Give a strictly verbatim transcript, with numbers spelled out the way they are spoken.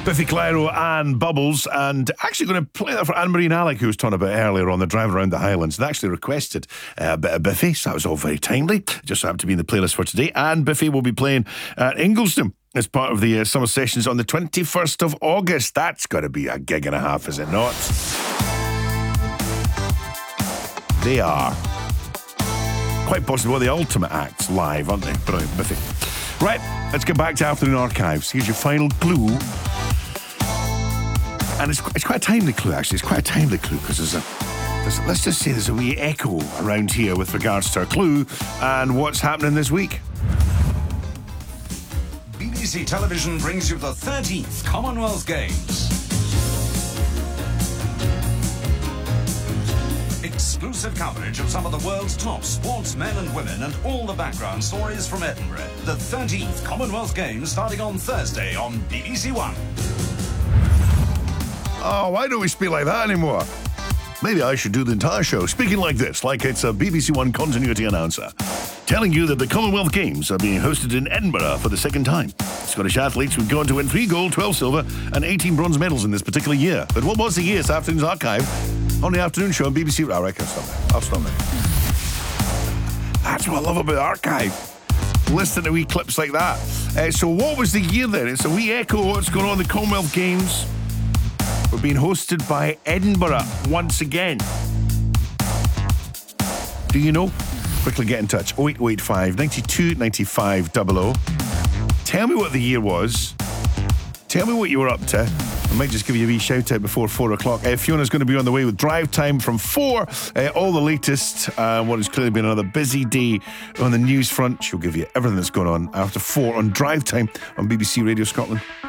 Biffy Clyro and Bubbles, and actually going to play that for Anne-Marie and Alec, who was talking about earlier on the drive around the Highlands. They actually requested uh, a bit of Biffy, so that was all very timely. Just happened to be in the playlist for today. And Biffy will be playing at Ingleston as part of the uh, summer sessions on the twenty-first of August. That's got to be a gig and a half, is it not? They are quite possibly well, the ultimate acts live, aren't they? Brilliant, Biffy. Right, let's get back to Afternoon Archives. Here's your final clue. And it's, it's quite a timely clue, actually. It's quite a timely clue because there's a, there's, let's just say there's a wee echo around here with regards to our clue and what's happening this week. B B C Television brings you the thirteenth Commonwealth Games. Exclusive coverage of some of the world's top sportsmen and women and all the background stories from Edinburgh. The thirteenth Commonwealth Games starting on Thursday on B B C One. Oh, why don't we speak like that anymore? Maybe I should do the entire show speaking like this, like it's a B B C One continuity announcer, telling you that the Commonwealth Games are being hosted in Edinburgh for the second time. Scottish athletes would go on to win three gold, twelve silver and eighteen bronze medals in this particular year. But what was the year's Afternoon's Archive on the afternoon show on B B C... All right, I'll stop there. I'll stop there. That's what I love about the Archive. Listen to wee clips like that. Uh, so what was the year then? It's a wee echo of what's going on in the Commonwealth Games. We're being hosted by Edinburgh once again. Do you know? Quickly get in touch. oh eight oh eight five, nine two nine five double oh. Tell me what the year was. Tell me what you were up to. I might just give you a wee shout out before four o'clock. Uh, Fiona's going to be on the way with Drive Time from four. Uh, all the latest. Uh, what has clearly been another busy day on the news front. She'll give you everything that's going on after four on Drive Time on B B C Radio Scotland.